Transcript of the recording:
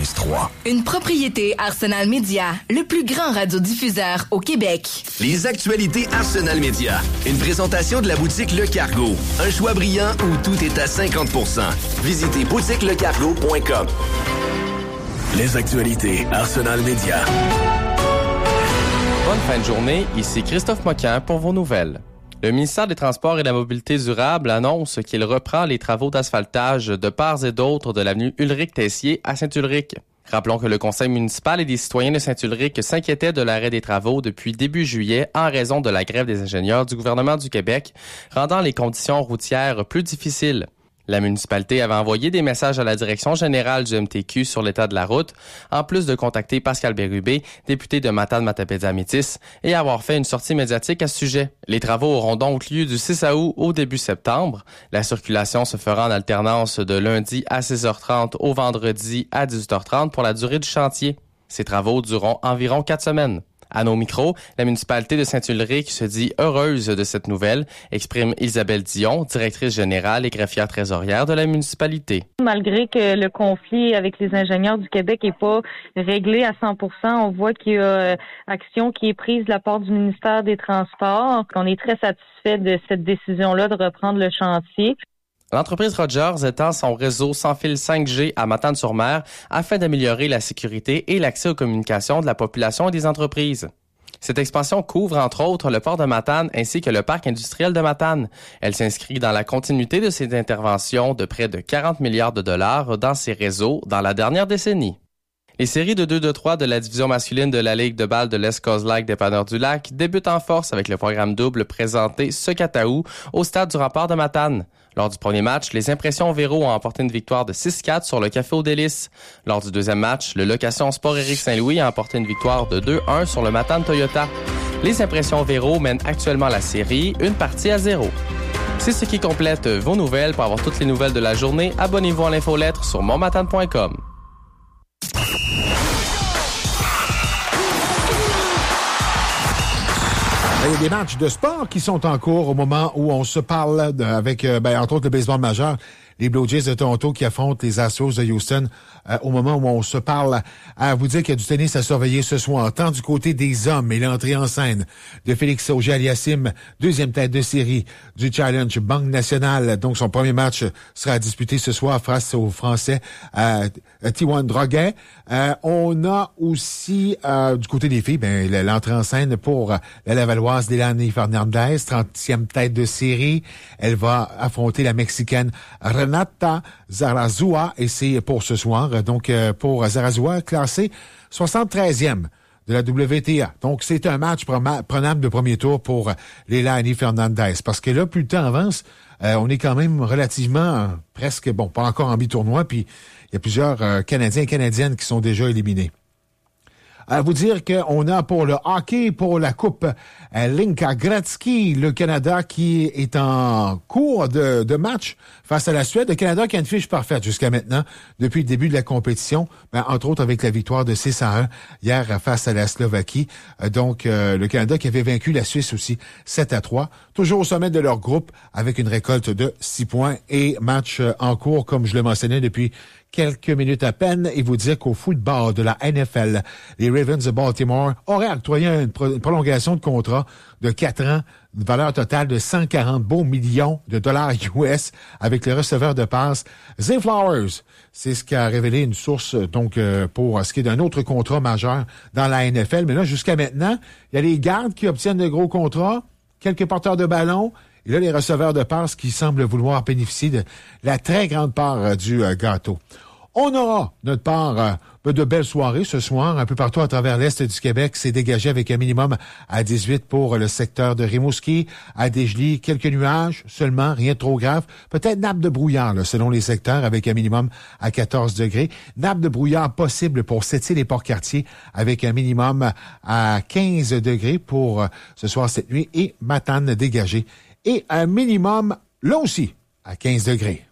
92.3. Une propriété Arsenal Média, le plus grand radiodiffuseur au Québec. Les actualités Arsenal Média. Une présentation de la boutique Le Cargo. Un choix brillant où tout est à 50%. Visitez boutiquelecargo.com. Les actualités Arsenal Média. Bonne fin de journée, ici Christophe Moquin pour vos nouvelles. Le ministère des Transports et de la Mobilité durable annonce qu'il reprend les travaux d'asphaltage de part et d'autre de l'avenue Ulrich-Tessier à Saint-Ulrich. Rappelons que le conseil municipal et des citoyens de Saint-Ulrich s'inquiétaient de l'arrêt des travaux depuis début juillet en raison de la grève des ingénieurs du gouvernement du Québec, rendant les conditions routières plus difficiles. La municipalité avait envoyé des messages à la direction générale du MTQ sur l'état de la route, en plus de contacter Pascal Bérubé, député de Matane-Matapédia-Métis, et avoir fait une sortie médiatique à ce sujet. Les travaux auront donc lieu du 6 août au début septembre. La circulation se fera en alternance de lundi à 6h30 au vendredi à 18h30 pour la durée du chantier. Ces travaux dureront environ 4 semaines. À nos micros, la municipalité de Saint-Ulrich se dit heureuse de cette nouvelle, exprime Isabelle Dion, directrice générale et greffière trésorière de la municipalité. Malgré que le conflit avec les ingénieurs du Québec n'est pas réglé à 100%, on voit qu'il y a action qui est prise de la part du ministère des Transports. On est très satisfait de cette décision-là de reprendre le chantier. L'entreprise Rogers étend son réseau sans fil 5G à Matane-sur-Mer afin d'améliorer la sécurité et l'accès aux communications de la population et des entreprises. Cette expansion couvre entre autres le port de Matane ainsi que le parc industriel de Matane. Elle s'inscrit dans la continuité de ces interventions de près de 40 milliards de dollars dans ces réseaux dans la dernière décennie. Les séries de 2-2-3 de la division masculine de la Ligue de balle de l'Escos-Lac Dépanneur du Lac débutent en force avec le programme double présenté ce 4 août au stade du Rempart de Matane. Lors du premier match, les Impressions Véro ont emporté une victoire de 6-4 sur le Café aux Délices. Lors du deuxième match, le Location Sport Éric Saint-Louis a emporté une victoire de 2-1 sur le Matane Toyota. Les Impressions Véro mènent actuellement la série, une partie à 0. C'est ce qui complète vos nouvelles. Pour avoir toutes les nouvelles de la journée, abonnez-vous à l'infolettre sur monmatane.com. Il y a des matchs de sport qui sont en cours au moment où on se parle avec, entre autres, le baseball majeur. Les Blue Jays de Toronto qui affrontent les Astros de Houston au moment où on se parle. À vous dire qu'il y a du tennis à surveiller ce soir. Tant du côté des hommes et l'entrée en scène de Félix Auger-Aliassime, deuxième tête de série du Challenge Banque Nationale. Donc, son premier match sera disputé ce soir face aux Français T1 Droguet. On a aussi, du côté des filles, l'entrée en scène pour la Lavalloise Délanie Fernandez, 30e tête de série. Elle va affronter la Mexicaine Renata Zarazua et c'est pour ce soir. Donc, pour Zarazua, classée 73e de la WTA. Donc, c'est un match prenable de premier tour pour Leilani Fernandez. Parce que là, plus le temps avance, on est quand même relativement presque, pas encore en mi-tournoi, puis il y a plusieurs Canadiens et Canadiennes qui sont déjà éliminés. À vous dire qu'on a pour le hockey, pour la Coupe Linka Gretzky, le Canada qui est en cours de match face à la Suède. Le Canada qui a une fiche parfaite jusqu'à maintenant, depuis le début de la compétition, entre autres avec la victoire de 6-1 hier face à la Slovaquie. Donc, le Canada qui avait vaincu la Suisse aussi 7-3. Toujours au sommet de leur groupe avec une récolte de 6 points et match en cours, comme je le mentionnais depuis quelques minutes à peine, et vous dire qu'au football de la NFL, les Ravens de Baltimore auraient octroyé une prolongation de contrat de 4 ans, une valeur totale de 140 beaux millions de dollars US avec le receveur de passe Zay Flowers. C'est ce qu'a révélé une source pour ce qui est d'un autre contrat majeur dans la NFL. Mais là, jusqu'à maintenant, il y a les gardes qui obtiennent de gros contrats, quelques porteurs de ballon. Et là, les receveurs de passe qui semblent vouloir bénéficier de la très grande part du gâteau. On aura notre part de belles soirées ce soir, un peu partout à travers l'Est du Québec. C'est dégagé avec un minimum à 18 pour le secteur de Rimouski. À Desjely, quelques nuages seulement, rien de trop grave. Peut-être nappe de brouillard, selon les secteurs, avec un minimum à 14 degrés. Nappe de brouillard possible pour Sept-Îles et Port-Cartier, avec un minimum à 15 degrés pour ce soir, cette nuit, et Matane dégagé. Et un minimum, là aussi, à 15 degrés.